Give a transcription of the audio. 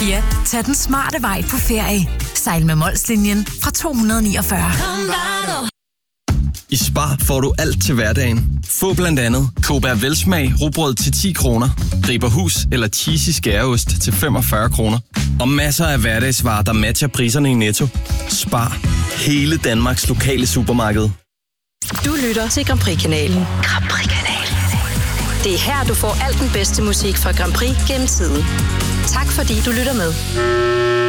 Ja, tag den smarte vej på ferie. Sejl med Molslinjen fra 249. I Spar får du alt til hverdagen. Få blandt andet Cobra Velsmag rugbrød til 10 kroner, Riberhus eller cheesy skæreost til 45 kroner. Og masser af hverdagsvarer, der matcher priserne i Netto. Spar. Hele Danmarks lokale supermarked. Du lytter til Grand Prix-kanalen. Grand Prix-kanalen. Det er her, du får alt den bedste musik fra Grand Prix gennem tiden. Tak fordi du lytter med.